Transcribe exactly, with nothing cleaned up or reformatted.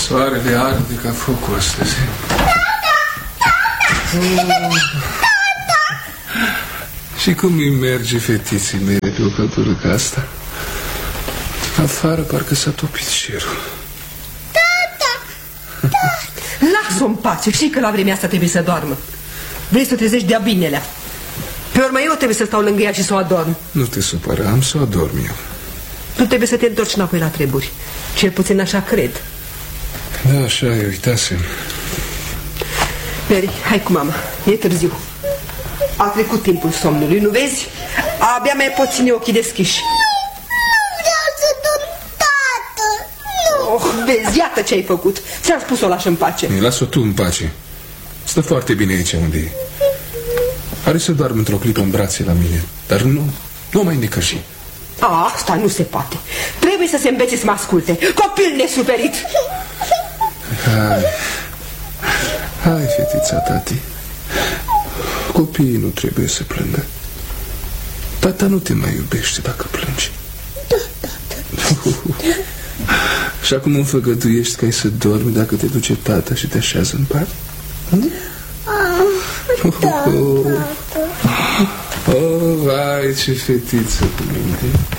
Soarele arde ca focul astăzi. Și cum îi merge fetiții mele pe o căldură ca asta? Afară parcă s-a topit cerul. Tata! Lasă-o în pace, știi că la vremea asta trebuie să doarmă. Vrei să o trezești de-a binelea. Pe urmă eu trebuie să stau lângă ea și să o adorm. Nu te supăra, am să o adorm eu. Tu trebuie să te întorci înapoi la treburi. Cel puțin așa cred. Da, așa e, uitasem. Mary, hai cu mama, e târziu. A trecut timpul somnului, nu vezi? Abia mai pot ține ochii deschiși. Nu vreau să dorm, tată. Nu. Oh, vezi, iată ce ai făcut. Ți-am spus să o lași în pace. Lasă-o tu în pace. Stă foarte bine aici unde e. Are să doarmă într-o clipă în brațe la mine. Dar nu, nu mai necăși. A, asta nu se poate. Trebuie să se îmbețe să mă asculte. Copil nesuferit. Hai, hai, fetița tati. Copiii nu trebuie să plângă. Tata nu te mai iubește dacă plângi. Da, tată. Și acum îmi făgăduiești că ai să dormi dacă te duce tata și te așează în pat? Hm? Ah, da, tată. Oh, vai, ce fetiță cu minte.